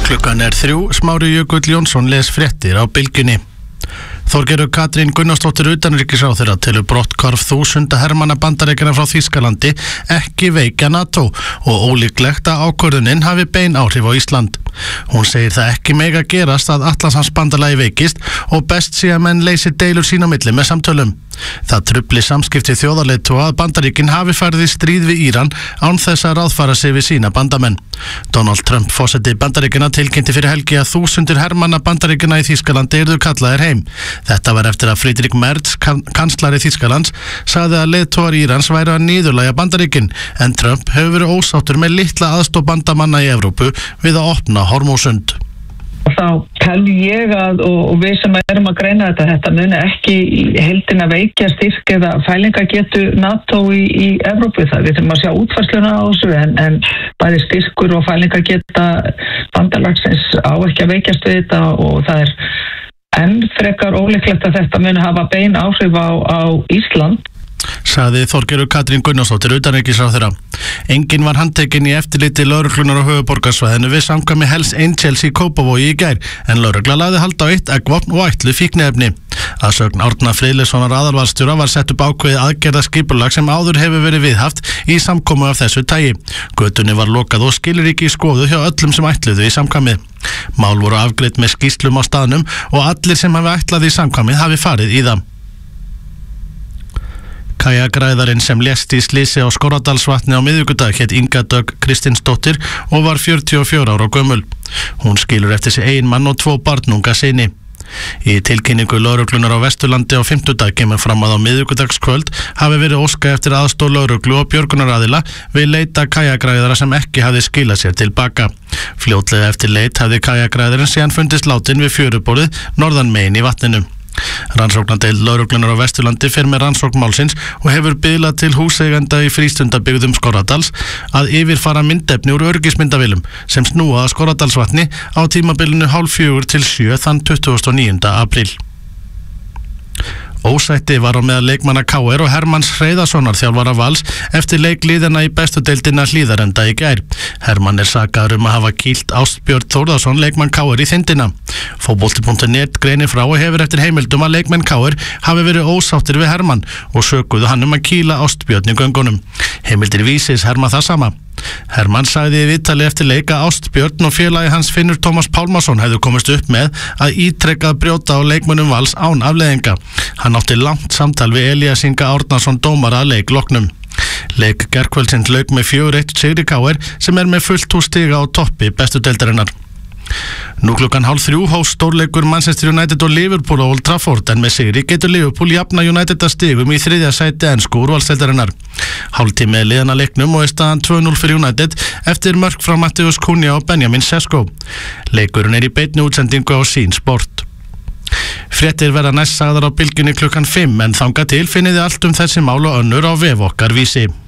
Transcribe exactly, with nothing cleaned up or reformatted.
Klukkan er þrjú, Smári Jökull Jónsson les fréttir á Bylgjunni. Þorgerður Katrín Gunnarsdóttir utanríkisráðherra telur brotthvarf þúsunda hermanna Bandaríkjanna frá Þýskalandi ekki veikja NATO og ólíklegt að ákvörðunin hafi bein áhrif á Ísland. Hún segir það ekki mega gerast að Atlantshafsbandalagi veikist og best sé að menn leysi deilur sín á milli með samtölum. Það trufli samskipti þjóðarleiðtoga að Bandaríkin hafi farið í stríð við Íran án þess að ráðfæra sig við sína bandamenn. Donald Trump forseti Bandaríkjanna tilkynnti fyrir helgi að þúsundir hermanna Bandaríkjanna í Þýskalandi yrðu kallaðir heim. Þetta var eftir að Friedrich Merz, kan kanslari Þýskalands, sagði að leiðtogar Írans væru að niðurlægja Bandaríkin, en Trump hefur verið ósáttur með litla aðstoð bandamanna í Evrópu við að opna Hormúsund. Þá tel ég að, og, og við sem erum að greina þetta, þetta muni ekki í heildina veikja styrk eða fælingagetu NATO í, í Evrópu. Það við þurfum að sjá útfærsluna á þessu, en, en bæði styrkur og fælingageta bandalagsins á ekki að veikjast við þetta, og það er enn frekar ólíklegt að þetta muni hafa bein áhrif á, á Ísland. Sagði Þorgerður Katrín Gunnarsdóttir utanríkisráðherra. Enginn var handtekinn í eftirliti lögreglunnar á höfuðborgarsvæðinu við samkvæmi Hells Angels í Kópavogi í gær, en lögregla lagði hald á eitt eggvopn og ætluð fíkniefni. Að sögn Árna Friðleifssonar aðalvarðstjóra var sett upp ákveðið aðgerðaskipulag sem áður hefur verið viðhaft í samkomu af þessu tagi. Götunni var lokað og skilríki skoðuð hjá öllum sem ætluðu í samkvæmið. Mál voru afgreidd með skýrslum á staðnum og allir sem hafi ætlað í samkvæmið hafi farið í það. Kajakræðarinn sem lést í slysi á Skorradalsvatni á miðvikudag hét Inga Dögg Kristinsdóttir og var fjörutíu og fjögurra ára gömul. Hún skilur eftir sig eiginmann og tvo barnunga syni. Í tilkynningu lögreglunar á Vesturlandi á fimmtudag kemur fram að á miðvikudagskvöld hafi verið óskað eftir aðstoð lögreglu og björgunaraðila við leita kajakræðara sem ekki hafði skilað sér tilbaka. Fljótlega eftir leit hafði kajakræðarinn síðan fundist látin við fjöruborðið norðan megin í vatninu. Rannsóknardeild lögreglunar á Vesturlandi fer með rannsókn málsins og hefur biðlað til húseigenda í frístundabyggðum Skorradals að yfirfara myndefni úr öryggismyndavélum sem snúa að Skorradalsvatni á tímabilinu hálf fjögur til sjö þann tuttugasta og níunda apríl. Ósætti var á meðal leikmanna K R og Hermanns Hreiðarssonar þjálfara Vals eftir leikliðina í bestu deildina Hlíðarenda í gær. Hermann er sakaður um að hafa kýlt Ástbjörn Þórðarsson leikmann K R í þindina. Fótbolti punktur net greinir frá og hefur eftir heimildum að leikmenn K R hafi verið ósáttir við Hermann og sökuðu hann um að kýla Ástbjörn í göngunum. Heimildir Vísis herma það sama. Hermann sagði í viðtali eftir leik að Ástbjörn og félagi hans Finnur Tómas Pálmason hefðu komist upp með að ítrekkað brjóta á leikmönnum Vals án afleiðinga. Hann átti langt samtal við Elías Inga Árnason dómara að leik loknum. Leik gærkvöldsins lauk með fjögur eitt sigri K R sem er með fullt hús stiga á toppi bestu deildarinnar. Nú klukkan hálf þrjú hófst stórleikur Manchester United og Liverpool á Old Trafford, en með sigri getur Liverpool jafna United að stigum í þriðja sæti ensku úrvalsdeildarinnar. Hálftími er liðan að leiknum og er staðan tvö núll fyrir United eftir mörk frá Matthews Cunha og Benjamin Sesko. Leikurinn er í beinni útsendingu á Sín Sport. Fréttir verða næst sagðar á Bylgjunni klukkan fimm, en þangað til finnið þið allt um þessi mál og önnur á vef okkar Vísi.